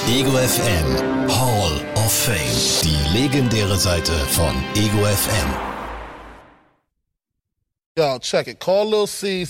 Ego FM Hall of Fame. Die legendäre Seite von Ego FM. Y'all check it. Call Lil C,